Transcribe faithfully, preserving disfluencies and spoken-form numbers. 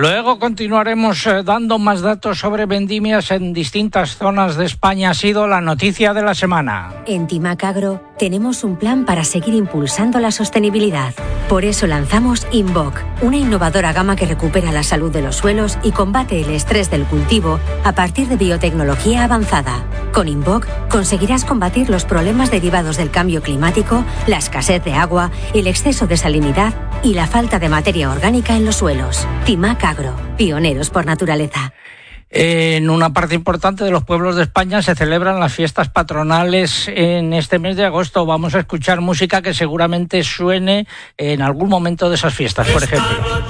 Luego continuaremos eh, dando más datos sobre vendimias en distintas zonas de España. Ha sido la noticia de la semana. En Timac Agro tenemos un plan para seguir impulsando la sostenibilidad. Por eso lanzamos Invoc, una innovadora gama que recupera la salud de los suelos y combate el estrés del cultivo a partir de biotecnología avanzada. Con Invoc conseguirás combatir los problemas derivados del cambio climático, la escasez de agua, el exceso de salinidad y la falta de materia orgánica en los suelos. Timac Agro, pioneros por naturaleza. En una parte importante de los pueblos de España se celebran las fiestas patronales en este mes de agosto. Vamos a escuchar música que seguramente suene en algún momento de esas fiestas, por ejemplo.